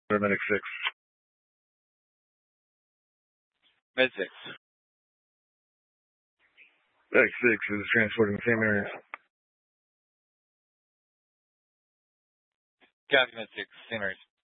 Medic 6. Med 6. Medic 6 is transporting the same area. Copy, Med 6. Same areas.